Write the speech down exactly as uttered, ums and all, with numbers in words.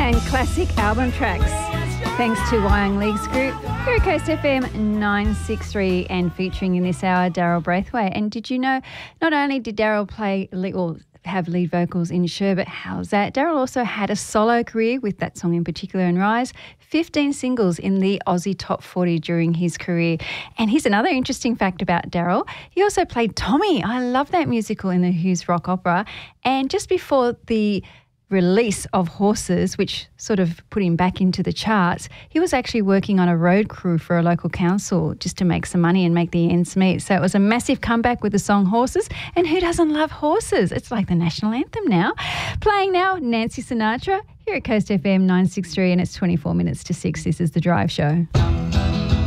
and classic album tracks. Thanks to Wyong Leagues Group, here at Coast F M nine sixty-three, and featuring in this hour Daryl Braithwaite. And did you know, not only did Daryl play lead, or have lead vocals in Sherbet, how's that? Daryl also had a solo career with that song in particular, and Rise, fifteen singles in the Aussie Top forty during his career. And here's another interesting fact about Daryl. He also played Tommy. I love that musical in the Who's Rock Opera. And just before the release of Horses, which sort of put him back into the charts, he was actually working on a road crew for a local council just to make some money and make the ends meet. So it was a massive comeback with the song Horses, and who doesn't love horses? It's like the national anthem now. Playing now, Nancy Sinatra here at Coast F M nine sixty-three, and it's twenty-four minutes to six. This is The Drive Show.